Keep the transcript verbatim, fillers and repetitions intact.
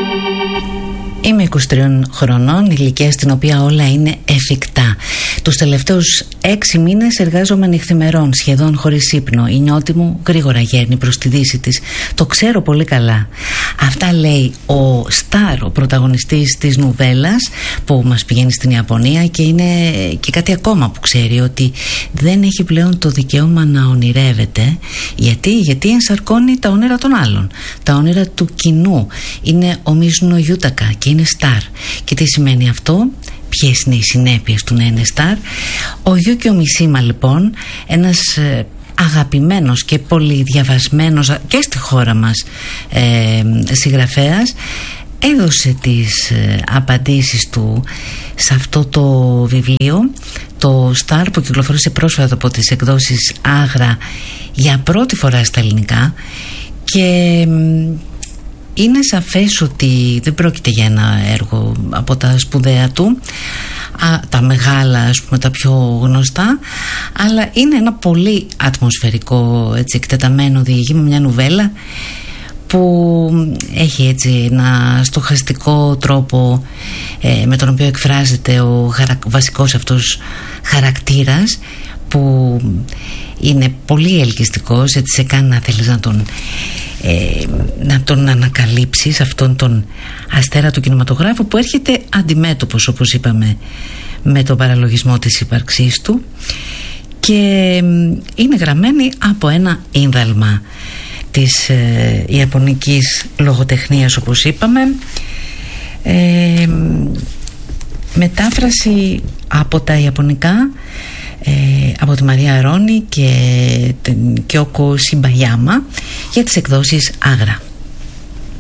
Είμαι είκοσι τριών χρονών, ηλικία στην οποία όλα είναι εφικτά. Τους τελευταίους έξι μήνες εργάζομαι νυχθημερών, σχεδόν χωρίς ύπνο. Η νιώτη μου γρήγορα γέρνει προς τη δύση της. Το ξέρω πολύ καλά. Αυτά λέει ο Σταρ, ο πρωταγωνιστής της νουβέλας που μας πηγαίνει στην Ιαπωνία, και είναι και κάτι ακόμα που ξέρει, ότι δεν έχει πλέον το δικαίωμα να ονειρεύεται. Γιατί, γιατί ενσαρκώνει τα όνειρα των άλλων, τα όνειρα του κοινού. Είναι ο Μίζουνο Γιούτακα και είναι Σταρ. Και τι σημαίνει αυτό? Ποιες είναι οι συνέπειες του να είναι Σταρ? Ο Γιούκιο Μισίμα, λοιπόν, ένας ε, αγαπημένος και πολύ διαβασμένος και στη χώρα μας ε, συγγραφέας, έδωσε τις ε, απαντήσεις του σε αυτό το βιβλίο, το Σταρ, που κυκλοφορήσε πρόσφατα από τις εκδόσεις Άγρα για πρώτη φορά στα ελληνικά. Και είναι σαφές ότι δεν πρόκειται για ένα έργο από τα σπουδαία του, α, τα μεγάλα, ας πούμε, τα πιο γνωστά, αλλά είναι ένα πολύ ατμοσφαιρικό, έτσι, εκτεταμένο διηγήμα, μια νουβέλα που έχει έτσι ένα στοχαστικό τρόπο ε, με τον οποίο εκφράζεται ο χαρα... βασικός αυτός χαρακτήρας, που είναι πολύ ελκυστικός, έτσι σε κάνει να θέλεις να τον ε, να τον ανακαλύψεις, αυτόν τον αστέρα του κινηματογράφου που έρχεται αντιμέτωπος, όπως είπαμε, με τον παραλογισμό της ύπαρξής του, και είναι γραμμένη από ένα ίνδαλμα της ε, ιαπωνικής λογοτεχνίας, όπως είπαμε, ε, μετάφραση από τα ιαπωνικά ε, από τη Μαρία Ρόνι και την Κιόκο Σιμπαγιάμα για τις εκδόσεις Άγρα.